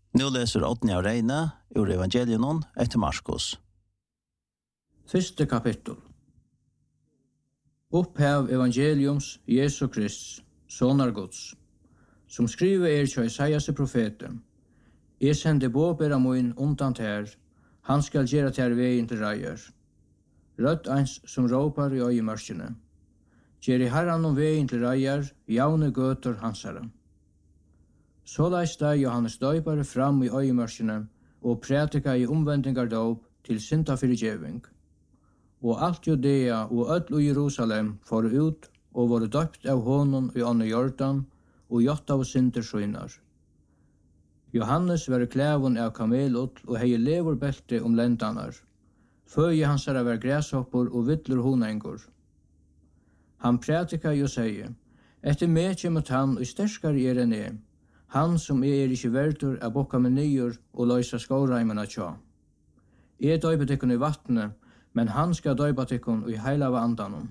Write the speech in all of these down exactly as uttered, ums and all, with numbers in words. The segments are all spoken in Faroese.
Nu läser Otni av Reine ur Evangelion etter Marskos. Første kapittel. Upphav evangeliums Jesu Krist, sonar Guds, som skriver er til Isaias profeten. Jeg sender båbera moin undan ter, han skal gjøre ter veien til reier. Rødt eins som råpar i øyemørkene. Gjer i herran om veien til reier, javne gøter hansara. Såleis steg Johannes døypare fram i øyemørkene og prætika i omvendingar dåp til synda fyrirgeving. Og alt Judea og öll og Jerusalem for ut og var døpt av honom i Anne Jordan og gjort av synder skynar. Johannes var klævun av kamelot og hei leverbelte om lendanar. Føye hansara var græshoppor og vittler honengur. Han prætika jo seie, etter meg kjemot han og sterskar er enn jeg, han som er ikkje verdur av bokka med nyer og løysa skåreimena tja. Jeg døype tikkun i vattnet, men han skal døypa tikkun i heila av andanon.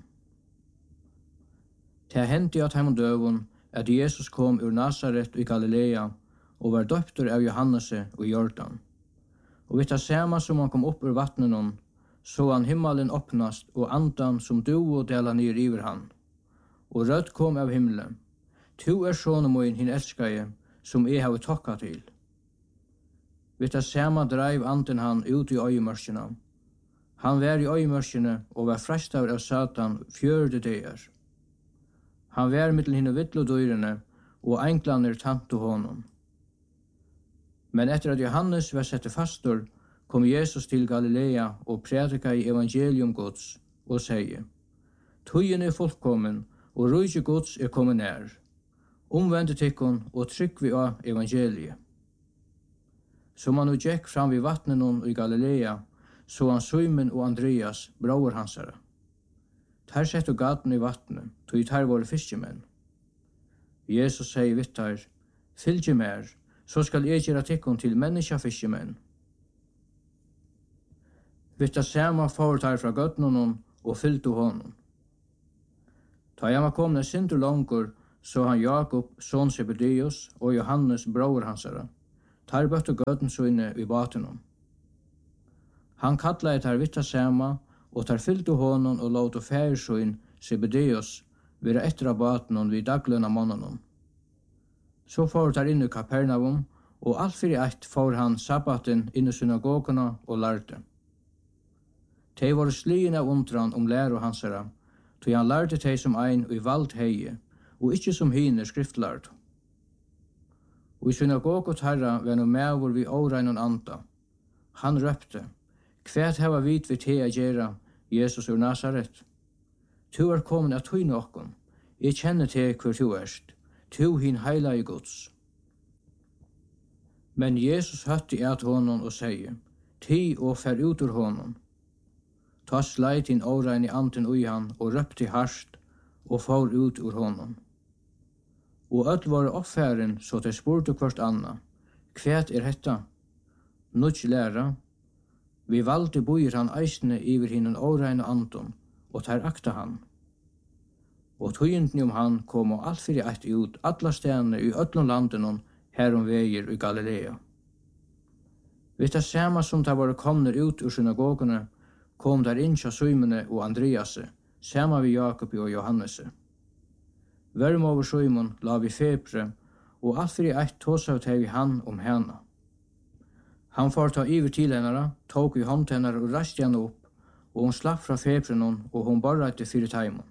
Det hendte at heimon døvun at Jesus kom ur Nazaret i Galilea og var døptur av Johannese og Jordan. Og vitt det samme som han kom opp ur vattnenon, så han himmelen åpnast og andan som du og dela nir iver han. Og rødt kom av himmelen. Tu er sonen min hin elskaje, som jeg har tokka til. Vitt det samme dreiv anden han ut i øyemørkene. Han var i øyemørkene og var frestav av Satan fjørde dager. Han var mittel hinne vittlodyrene, og enklaner tanto honom. Men etter at Johannes var sette fastor, kom Jesus til Galilea og prædika i evangelium Guds, og sier, Tøyen er fullkommen, og rujje Guds er kommet nær. Omvende tikkun og trykk vi av evangeliet. Som han nu gikk fram vid vattnenon i Galilea, så han Simon og Andreas, bror hansara. Ter sette gaten i vattnet, tog ter våre fiskemenn. Jesus sier vitt her, fylgje mer, så skal jeg gjøre tikkun til menneskefiskemenn. Vitt det samme får ter fra gaten og fylte honom. Ta jeg var kommet sinter langer, så han Jakob, son Zebedeus, og Johannes, bror hansara. Ter bøtte gaten så inne i batenom. Han kallet ter vitt det samme, og ter fylte honom og låt og færsøyn Zebedeus være etter av batenom vid daglønna månanon. Så får ter inn i Kapernaum, og alt fyrir eitt får han sabbaten inn i synagogene og lærte. Tei var slien av undran om læro hansara, tog han lærte tei som ein og i vald heie, og ikkje som hine skriftlærd. Og i synagogot herra var no mevor vi åreinon anda. Han røpte, Kvært hava vit vi te a gjera, Jesus ur Nazaret? Tu er kommet at tøyne okkon. Jeg kjenner te hver tu erst. Tu hin heila i Guds. Men Jesus høtti at honom og sier, Ti og fer ut ur honom. Ta sleit hin årein i anden ui han og røpti harsht og får ut ur honom. Og öll var oppfæren så te spurte kvart anna. Kvært er hetta? Nudj læra. Vi valde boir han eisne iver hinnen årein og anton, og ter akta han. Og tøyenden om han kom og alt fyrir eitt ut alla stedene i öllum landenon her om veier i Galilea. Vitt det samme som der var komner ut ur synagogene, kom der inn til Simone og Andrease, samme vi Jakob og Johannese. Verm over Simon la vi febre, og alt fyrir eitt tåsav teg vi han om hana. Han får ta iver til hennara, tog i hånd hennara og rast henne opp, og hon slapp fra febrenon, og hon barreite fyrir taimon.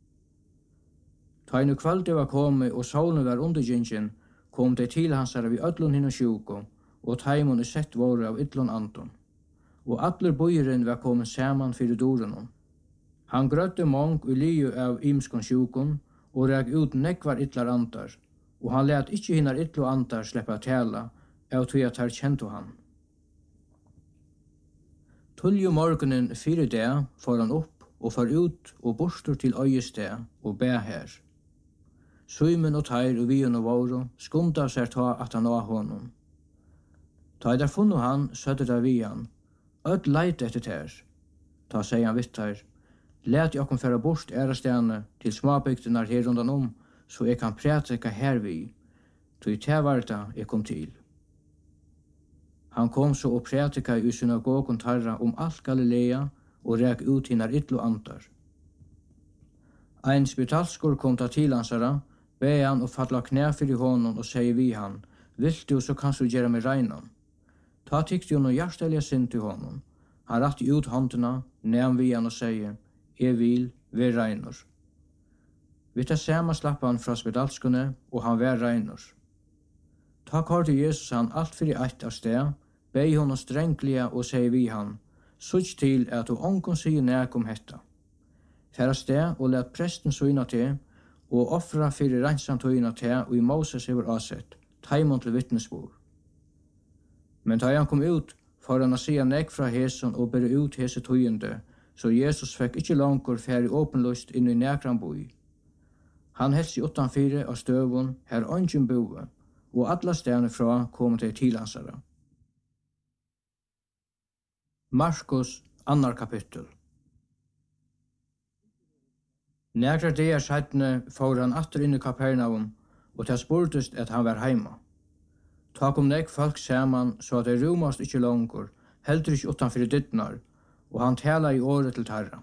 Ta inu kvalde var kommet, og solen var undergjengen, kom det til hansara vi öllun hinna sjuko, og taimon er sett våre av yllun anton. Og allir boiren var kommet saman fyrir dorenon. Han grøtte mong og liu av imskon sjukon, og reg ut nekvar ytlar andar, og han let ikkje hinnar ytlu andar sleppa tala, av tog at her kjento han. Tulju morgenen fire dag får han opp og får ut og borstur til øyested og bæ her. Simon og teir og vion og våro skunda seg ta at han av honom. Ta i der funno han, sødde der vi han, ødd leit etter ter. Ta seg han vitt her, let jeg kom færa bort ærestene til småbygdenar her rundan om, så jeg kan prætika her vi, tog i tevarta jeg kom til. Han kom så og prætika i synagogen tarra om alt Galilea og rek ut hinnar ytlo andar. Ein spitalskur kom ta til hansara, be han og falla knæ fyrir honom og segi vi han, vill du så kanst du gjera meg reinan. Ta tykti hon og hjertelige sinn til honom. Han ratti ut håndena, næm vi han og segi, jeg vil, vi reinur. Vi ta sama slapp han fra spitalskune, og han var reinur. Ta korti Jesus han alt fyrir eitt av sted, bei honom strenglige og segi vi han, sutt til at du ongon sier nek om hetta. Færa sted og let presten syna til, og offra fyrir reinsamtøyna til, og i Moses hever avsett, taimon til vittnesbord. Men da han kom ut, for han å sia nek fra hesen og bere ut hese tøyende, så Jesus fikk ikke langer færi åpenløst inn i nekran boi. Han helst i utanfyre av støvun, her ongen boe, og alla stedene fra kom til tilhansara. Markus, annar kapittel. Nekra dagar seitne får han atter inn i Kapernaum, og det spurtest at han var heima. Ta kom nek folk saman, så at det rumast ikkje langer, heldur ikkje utanfyrir dittnar, og han tala i året til tarra.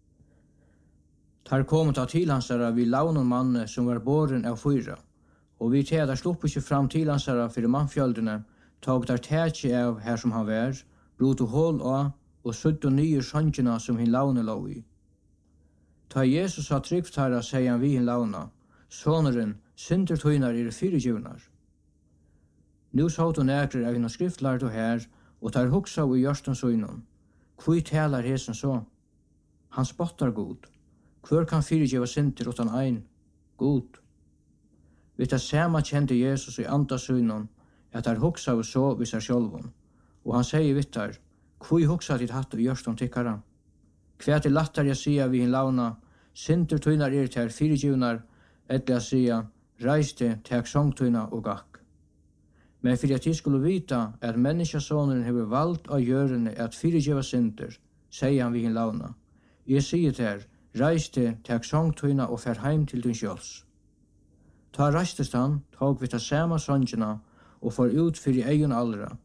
Tar kom ta tilhansara vi launon manne som var båren av fyra, og vi tædar slupp ikkje fram tilhansara fyrir mannfjöldene, tog der tætje av her som han var, brutu hål av, og suttu nye sjankina som hin laune lå i. Ta Jesus har trygt herra, sier han vi hin launa, soneren, synder tøynar er fyrirgivnar. Nu såg du nekrar av hinn skriftlart og her, og tar hugsa i hjørsten søgnon. Hvor talar hesen så? Han spottar god. Hvor kan fyrirgiva synder utan ein? God. Vi tar sama kjente Jesus i anda søgnon, at tar hugsa og så vis er sjolvon. Og han sier vittar, hvor hugsa ditt hatt i hjørsten tikkara? Kvært er lattar jeg sia vi hin launa, synder tøynar er til fyrirgivnar, etla sia, reiste, tek songtøyna og gakk. Men fyrir at jeg skulle vita at menneskesåneren hever valgt av gjørende at fyrirgiva synder, sier han vi hin launa. Jeg sier ter, reiste, tek songtøyna og fer heim til din sjåls. Ta reistest han, tog vi ta sama songina og får ut fyrir eion allra,